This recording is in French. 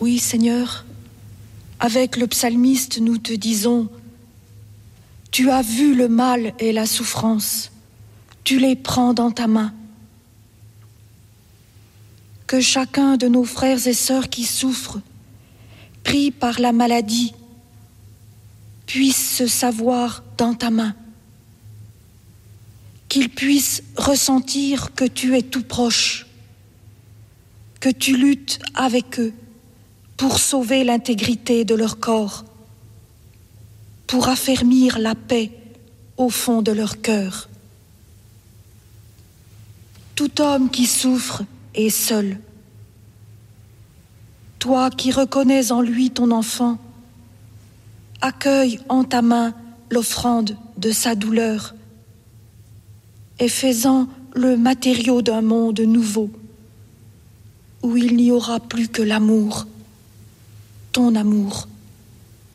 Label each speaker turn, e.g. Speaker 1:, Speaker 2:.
Speaker 1: Oui, Seigneur, avec le psalmiste, nous te disons, tu as vu le mal et la souffrance, tu les prends dans ta main. Que chacun de nos frères et sœurs qui souffrent, pris par la maladie, puisse se savoir dans ta main, qu'ils puissent ressentir que tu es tout proche, que tu luttes avec eux pour sauver l'intégrité de leur corps, pour affermir la paix au fond de leur cœur. Tout homme qui souffre est seul. Toi qui reconnais en lui ton enfant, accueille en ta main l'offrande de sa douleur et fais-en le matériau d'un monde nouveau où il n'y aura plus que l'amour, ton amour,